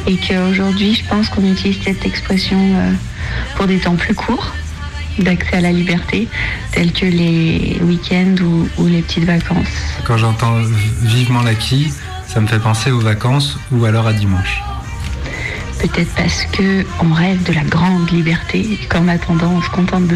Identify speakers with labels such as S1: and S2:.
S1: Et qu'aujourd'hui, je pense qu'on utilise cette expression pour des temps plus courts d'accès à la liberté, tels que les week-ends ou les petites vacances.
S2: Quand j'entends vivement l'acquis, ça me fait penser aux vacances ou alors à dimanche.
S1: Peut-être parce qu'on rêve de la grande liberté, qu'en attendant, on se contente de